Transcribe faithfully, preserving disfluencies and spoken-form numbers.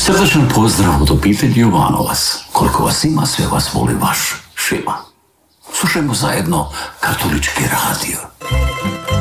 Srdačan pozdrav od obitelji Jovanovac. Koliko vas ima, sve vas voli vaš Šima. Slušajmo zajedno Katolički radio.